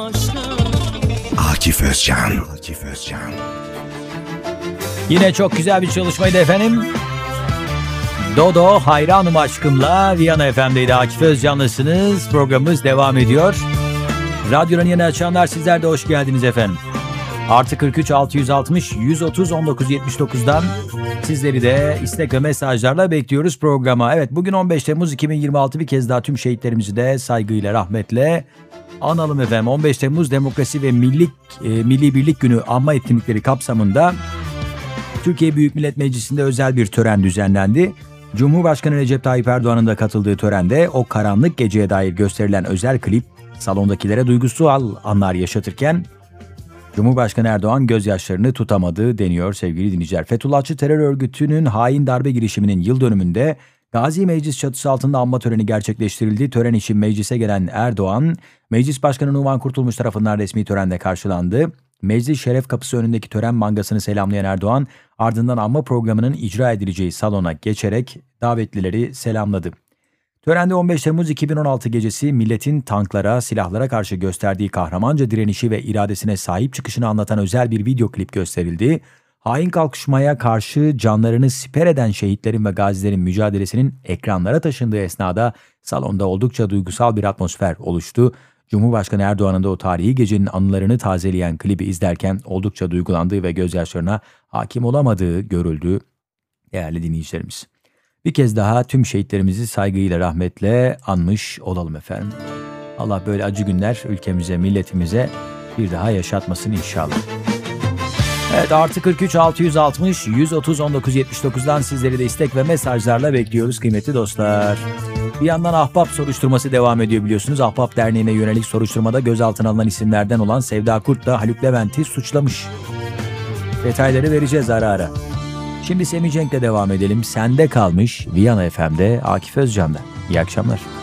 Akif Özcan. Yine çok güzel bir çalışmaydı efendim. Dodo Hayranım Aşkım'la Viyana FM'deydi. Akif Özcan'lısınız. Programımız devam ediyor. Radyonun yeni açanlar, sizler de hoş geldiniz efendim. Artı 43 660 130 19 79'dan sizleri de istek ve mesajlarla bekliyoruz programa. Evet, bugün 15 Temmuz 2026, bir kez daha tüm şehitlerimizi de saygıyla, rahmetle analım efendim. 15 Temmuz Demokrasi ve Milli Birlik Günü anma etkinlikleri kapsamında Türkiye Büyük Millet Meclisi'nde özel bir tören düzenlendi. Cumhurbaşkanı Recep Tayyip Erdoğan'ın da katıldığı törende o karanlık geceye dair gösterilen özel klip salondakilere duygusal anlar yaşatırken Cumhurbaşkanı Erdoğan gözyaşlarını tutamadı deniyor sevgili dinleyiciler. Fethullahçı terör örgütünün hain darbe girişiminin yıl dönümünde Gazi Meclis çatısı altında anma töreni gerçekleştirildi. Tören için meclise gelen Erdoğan, Meclis Başkanı Numan Kurtulmuş tarafından resmi törende karşılandı. Meclis Şeref Kapısı önündeki tören mangasını selamlayan Erdoğan, ardından anma programının icra edileceği salona geçerek davetlileri selamladı. Törende 15 Temmuz 2016 gecesi milletin tanklara, silahlara karşı gösterdiği kahramanca direnişi ve iradesine sahip çıkışını anlatan özel bir video klip gösterildi. Hain kalkışmaya karşı canlarını siper eden şehitlerin ve gazilerin mücadelesinin ekranlara taşındığı esnada salonda oldukça duygusal bir atmosfer oluştu. Cumhurbaşkanı Erdoğan'ın da o tarihi gecenin anılarını tazeleyen klibi izlerken oldukça duygulandığı ve gözyaşlarına hakim olamadığı görüldü değerli dinleyicilerimiz. Bir kez daha tüm şehitlerimizi saygıyla, rahmetle anmış olalım efendim. Allah böyle acı günler ülkemize, milletimize bir daha yaşatmasın inşallah. Evet, artı 43 660 130 19 79'dan sizleri de istek ve mesajlarla bekliyoruz kıymetli dostlar. Bir yandan Ahbap soruşturması devam ediyor biliyorsunuz. Ahbap Derneği'ne yönelik soruşturmada gözaltına alınan isimlerden olan Sevda Kurt da Haluk Levent'i suçlamış. Detayları vereceğiz ara ara. Şimdi Semih Cenk'le devam edelim. Sende kalmış Viyana FM'de Akif Özcan'da. İyi akşamlar.